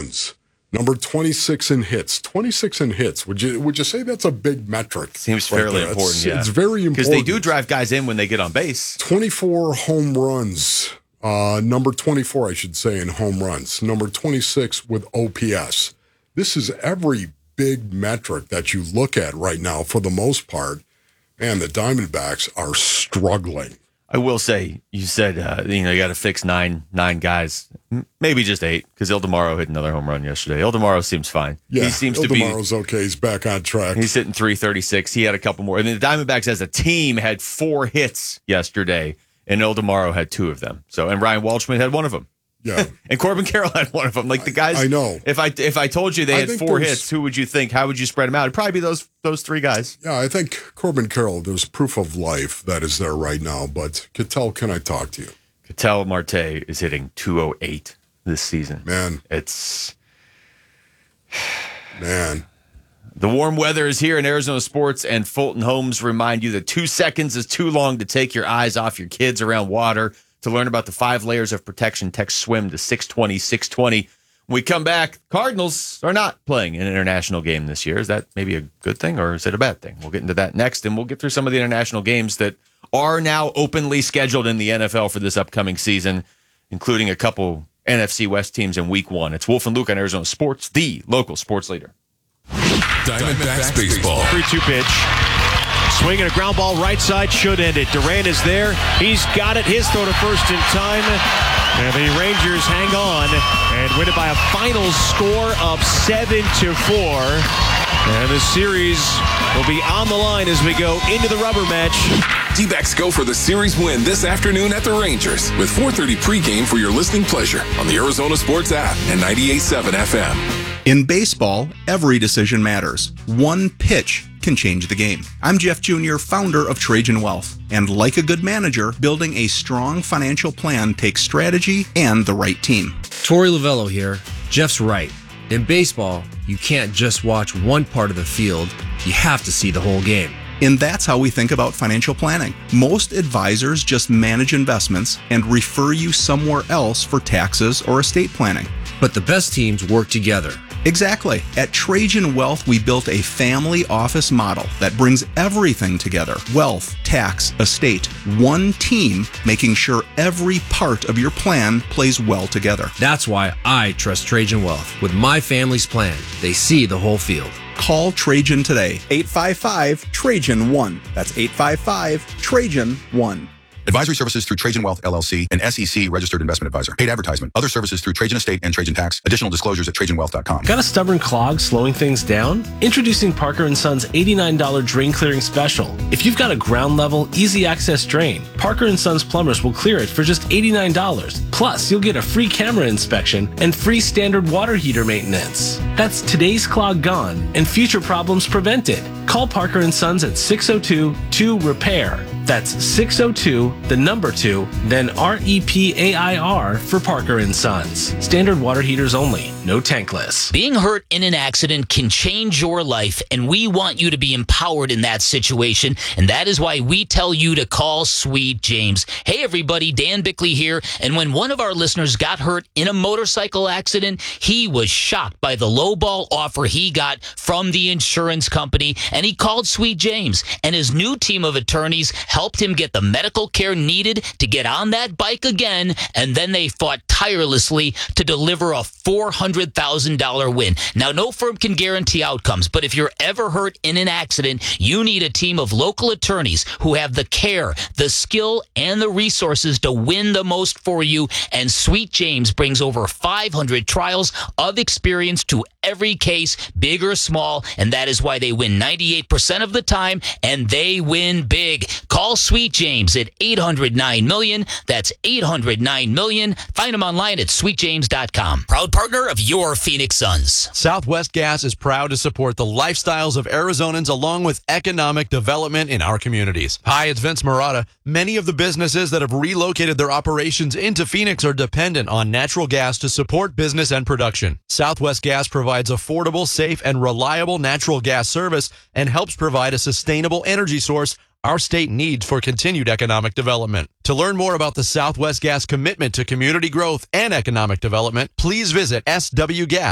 runs. Number 26 in hits. 26 in hits. Would you say that's a big metric? Seems fairly important, It's very important. Because they do drive guys in when they get on base. 24 home runs. Number 24, I should say, in home runs. Number 26 with OPS. This is every big metric that you look at right now for the most part. Man, the Diamondbacks are struggling. I will say, you said, you got to fix nine guys. Maybe just 8, because Ildemaro hit another home run yesterday. Ildemaro seems fine. Yeah, he seems to be. Ildemaro's okay. He's back on track. He's hitting 336. He had a couple more. And the Diamondbacks as a team had 4 hits yesterday, and Ildemaro had 2 of them. So, and Ryan Waldschmidt had 1 of them. Yeah. And Corbin Carroll had 1 of them. Like the guys. I know. If I told you they had 4 hits, who would you think? How would you spread them out? It'd probably be those 3 guys. Yeah, I think Corbin Carroll, there's proof of life that is there right now. But Ketel, can I talk to you? Ketel Marte is hitting 208 this season. Man. Man. The warm weather is here in Arizona sports, and Fulton Homes remind you that 2 seconds is too long to take your eyes off your kids around water. To learn about the 5 layers of protection, text SWIM to 620-620. When we come back, Cardinals are not playing an international game this year. Is that maybe a good thing, or is it a bad thing? We'll get into that next, and we'll get through some of the international games that are now openly scheduled in the NFL for this upcoming season, including a couple NFC West teams in Week 1. It's Wolf and Luke on Arizona Sports, the local sports leader. Diamondbacks baseball. 3-2 pitch. Swinging a ground ball right side, should end it. Durant is there. He's got it. His throw to first in time. And the Rangers hang on and win it by a final score of 7-4. And the series will be on the line as we go into the rubber match. D-backs go for the series win this afternoon at the Rangers with 4:30 pregame for your listening pleasure on the Arizona Sports app and 98.7 FM. In baseball, every decision matters. One pitch can change the game. I'm Jeff Jr., founder of Trajan Wealth. And like a good manager, building a strong financial plan takes strategy and the right team. Torey Lavello here. Jeff's right. In baseball, you can't just watch one part of the field. You have to see the whole game. And that's how we think about financial planning. Most advisors just manage investments and refer you somewhere else for taxes or estate planning. But the best teams work together. Exactly. At Trajan Wealth, we built a family office model that brings everything together. Wealth, tax, estate. One team making sure every part of your plan plays well together. That's why I trust Trajan Wealth. With my family's plan, they see the whole field. Call Trajan today. 855-TRAJAN-1. That's 855-TRAJAN-1. Advisory services through Trajan Wealth, LLC, an SEC registered investment advisor. Paid advertisement. Other services through Trajan Estate and Trajan Tax. Additional disclosures at TrajanWealth.com. Got a stubborn clog slowing things down? Introducing Parker & Son's $89 drain clearing special. If you've got a ground level, easy access drain, Parker & Son's plumbers will clear it for just $89. Plus, you'll get a free camera inspection and free standard water heater maintenance. That's today's clog gone and future problems prevented. Call Parker & Sons at 602-2-REPAIR. That's 602-2, then REPAIR for Parker & Sons. Standard water heaters only, no tankless. Being hurt in an accident can change your life, and we want you to be empowered in that situation, and that is why we tell you to call Sweet James. Hey everybody, Dan Bickley here, and when one of our listeners got hurt in a motorcycle accident, he was shocked by the lowball offer he got from the insurance company, and he called Sweet James, and his new team of attorneys helped him get the medical care needed to get on that bike again, and then they fought tirelessly to deliver a $400,000 win. Now, no firm can guarantee outcomes, but if you're ever hurt in an accident, you need a team of local attorneys who have the care, the skill, and the resources to win the most for you, and Sweet James brings over 500 trials of experience to every case, big or small, and that is why they win 98% of the time, and they win big. Call Sweet James at 800-9-million. That's 800-9-million. Find them online at sweetjames.com. Proud partner of your Phoenix Suns. Southwest Gas is proud to support the lifestyles of Arizonans along with economic development in our communities. Hi, it's Vince Marotta. Many of the businesses that have relocated their operations into Phoenix are dependent on natural gas to support business and production. Southwest Gas provides affordable, safe, and reliable natural gas service and helps provide a sustainable energy source our state needs for continued economic development. To learn more about the Southwest Gas commitment to community growth and economic development, please visit swgas.com.